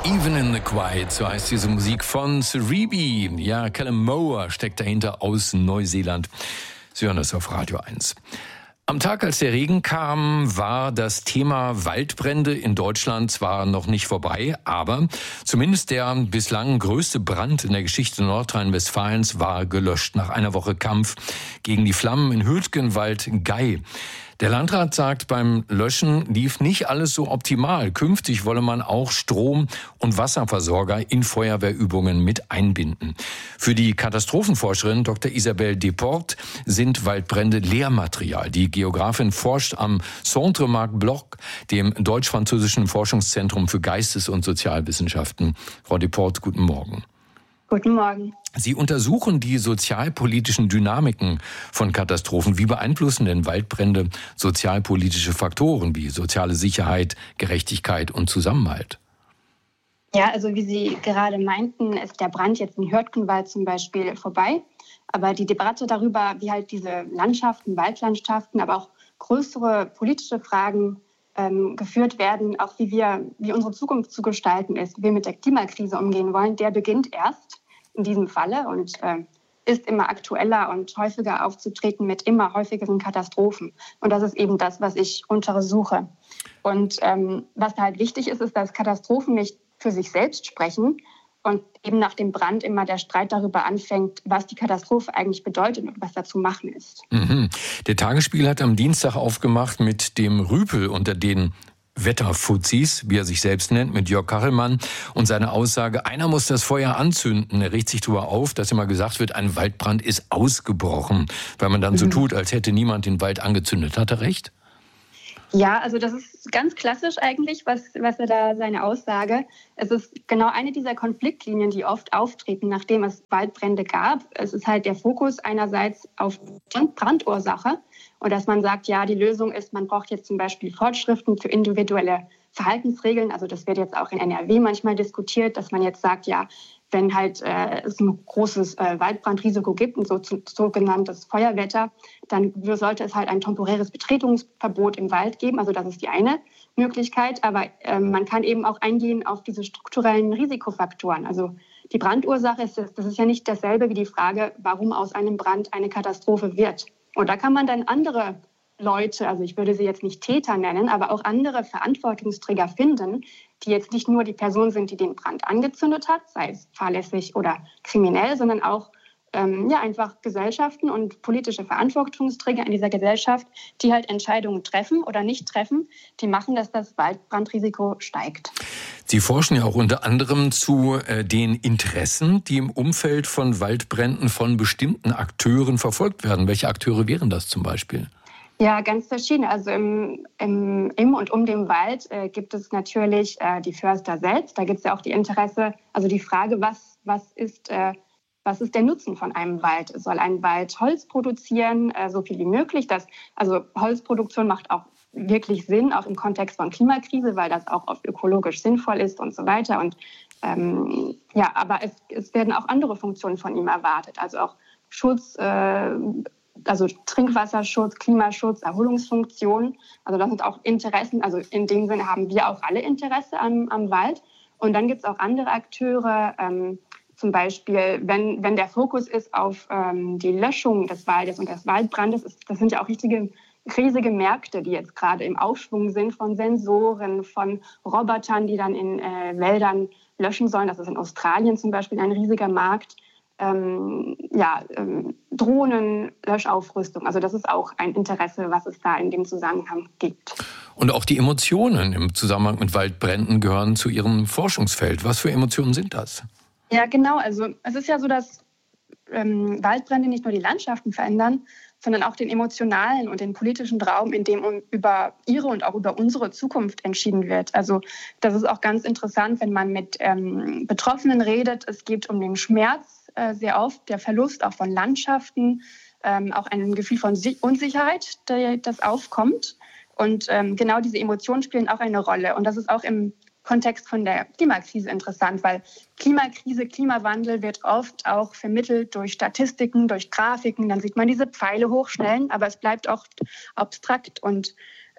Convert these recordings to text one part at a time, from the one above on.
Even in the Quiet, so heißt diese Musik von Cerebi. Ja, Callum Moore steckt dahinter aus Neuseeland. Sie hören das auf Radio 1. Am Tag, als der Regen kam, war das Thema Waldbrände in Deutschland zwar noch nicht vorbei, aber zumindest der bislang größte Brand in der Geschichte Nordrhein-Westfalens war gelöscht nach einer Woche Kampf gegen die Flammen in Hürtgenwald-Gei. Der Landrat sagt, beim Löschen lief nicht alles so optimal. Künftig wolle man auch Strom- und Wasserversorger in Feuerwehrübungen mit einbinden. Für die Katastrophenforscherin Dr. Isabelle Desportes sind Waldbrände Lehrmaterial. Die Geografin forscht am Centre Marc Bloch, dem deutsch-französischen Forschungszentrum für Geistes- und Sozialwissenschaften. Frau Desportes, guten Morgen. Guten Morgen. Sie untersuchen die sozialpolitischen Dynamiken von Katastrophen. Wie beeinflussen denn Waldbrände sozialpolitische Faktoren wie soziale Sicherheit, Gerechtigkeit und Zusammenhalt? Ja, also wie Sie gerade meinten, ist der Brand jetzt in Hürtgenwald zum Beispiel vorbei. Aber die Debatte darüber, wie halt diese Landschaften, Waldlandschaften, aber auch größere politische Fragen geführt werden, auch wie unsere Zukunft zu gestalten ist, wie wir mit der Klimakrise umgehen wollen, der beginnt erst in diesem Falle und ist immer aktueller und häufiger aufzutreten mit immer häufigeren Katastrophen. Und das ist eben das, was ich untersuche. Und was halt wichtig ist, ist, dass Katastrophen nicht für sich selbst sprechen und eben nach dem Brand immer der Streit darüber anfängt, was die Katastrophe eigentlich bedeutet und was da zu machen ist. Der Tagesspiegel hat am Dienstag aufgemacht mit dem Rüpel unter den Wetterfuzis, wie er sich selbst nennt, mit Jörg Kachelmann und seine Aussage, einer muss das Feuer anzünden. Er regt sich darüber auf, dass immer gesagt wird, ein Waldbrand ist ausgebrochen, weil man dann so tut, als hätte niemand den Wald angezündet. Hat er recht? Ja, also das ist ganz klassisch eigentlich, was er da seine Aussage. Es ist genau eine dieser Konfliktlinien, die oft auftreten, nachdem es Waldbrände gab. Es ist halt der Fokus einerseits auf Brandursache und dass man sagt, ja, die Lösung ist, man braucht jetzt zum Beispiel Vorschriften für individuelle Verhaltensregeln. Also das wird jetzt auch in NRW manchmal diskutiert, dass man jetzt sagt, ja, wenn halt es ein großes Waldbrandrisiko gibt, ein sogenanntes Feuerwetter, dann sollte es halt ein temporäres Betretungsverbot im Wald geben. Also das ist die eine Möglichkeit. Aber man kann eben auch eingehen auf diese strukturellen Risikofaktoren. Also die Brandursache das ist ja nicht dasselbe wie die Frage, warum aus einem Brand eine Katastrophe wird. Und da kann man dann andere Leute, also ich würde sie jetzt nicht Täter nennen, aber auch andere Verantwortungsträger finden, die jetzt nicht nur die Person sind, die den Brand angezündet hat, sei es fahrlässig oder kriminell, sondern auch einfach Gesellschaften und politische Verantwortungsträger in dieser Gesellschaft, die halt Entscheidungen treffen oder nicht treffen, die machen, dass das Waldbrandrisiko steigt. Sie forschen ja auch unter anderem zu den Interessen, die im Umfeld von Waldbränden von bestimmten Akteuren verfolgt werden. Welche Akteure wären das zum Beispiel? Ja, ganz verschiedene. Also im und um den Wald gibt es natürlich die Förster selbst. Da gibt es ja auch die Interesse, also die Frage, was ist der Nutzen von einem Wald? Soll ein Wald Holz produzieren, so viel wie möglich? Also Holzproduktion macht auch wirklich Sinn, auch im Kontext von Klimakrise, weil das auch oft ökologisch sinnvoll ist und so weiter. Und aber es werden auch andere Funktionen von ihm erwartet, also auch Schutz, also Trinkwasserschutz, Klimaschutz, Erholungsfunktion. Also das sind auch Interessen. Also in dem Sinne haben wir auch alle Interesse am Wald. Und dann gibt es auch andere Akteure, zum Beispiel, wenn der Fokus ist auf die Löschung des Waldes und des Waldbrandes, das sind ja auch riesige Märkte, die jetzt gerade im Aufschwung sind, von Sensoren, von Robotern, die dann in Wäldern löschen sollen. Das ist in Australien zum Beispiel ein riesiger Markt. Drohnen, Löschaufrüstung. Also das ist auch ein Interesse, was es da in dem Zusammenhang gibt. Und auch die Emotionen im Zusammenhang mit Waldbränden gehören zu Ihrem Forschungsfeld. Was für Emotionen sind das? Ja, genau. Also es ist ja so, dass Waldbrände nicht nur die Landschaften verändern, sondern auch den emotionalen und den politischen Raum, in dem über ihre und auch über unsere Zukunft entschieden wird. Also das ist auch ganz interessant, wenn man mit Betroffenen redet. Es geht um den Schmerz sehr oft, der Verlust auch von Landschaften, auch ein Gefühl von Unsicherheit, das aufkommt. Und genau diese Emotionen spielen auch eine Rolle. Und das ist auch im Kontext von der Klimakrise interessant, weil Klimakrise, Klimawandel wird oft auch vermittelt durch Statistiken, durch Grafiken. Dann sieht man diese Pfeile hochschnellen, aber es bleibt oft abstrakt. Und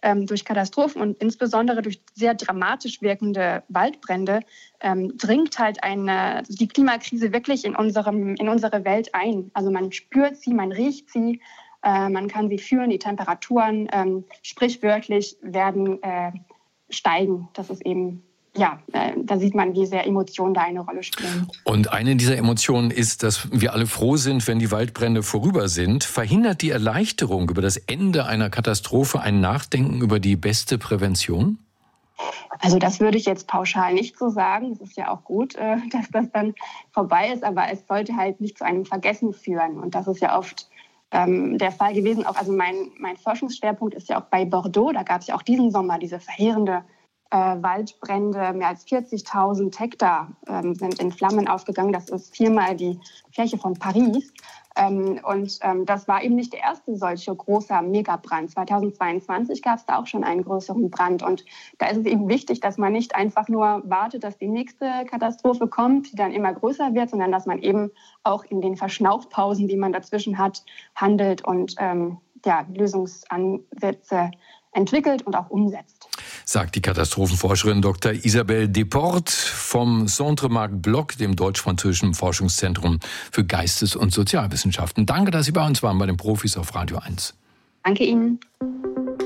durch Katastrophen und insbesondere durch sehr dramatisch wirkende Waldbrände dringt halt die Klimakrise wirklich in unsere Welt ein. Also man spürt sie, man riecht sie, man kann sie fühlen, die Temperaturen sprichwörtlich werden steigen. Das ist eben, da sieht man, wie sehr Emotionen da eine Rolle spielen. Und eine dieser Emotionen ist, dass wir alle froh sind, wenn die Waldbrände vorüber sind. Verhindert die Erleichterung über das Ende einer Katastrophe ein Nachdenken über die beste Prävention? Also das würde ich jetzt pauschal nicht so sagen. Es ist ja auch gut, dass das dann vorbei ist, aber es sollte halt nicht zu einem Vergessen führen. Und das ist ja oft der Fall gewesen. Auch, also mein Forschungsschwerpunkt ist ja auch bei Bordeaux. Da gab es ja auch diesen Sommer diese verheerende Waldbrände. Mehr als 40.000 Hektar sind in Flammen aufgegangen. Das ist 4-mal die Fläche von Paris. Das war eben nicht der erste solche großer Megabrand. 2022 gab es da auch schon einen größeren Brand. Und da ist es eben wichtig, dass man nicht einfach nur wartet, dass die nächste Katastrophe kommt, die dann immer größer wird, sondern dass man eben auch in den Verschnaufpausen, die man dazwischen hat, handelt und Lösungsansätze entwickelt und auch umsetzt. Sagt die Katastrophenforscherin Dr. Isabelle Desportes vom Centre Marc Bloch, dem deutsch-französischen Forschungszentrum für Geistes- und Sozialwissenschaften. Danke, dass Sie bei uns waren, bei den Profis auf Radio 1. Danke Ihnen.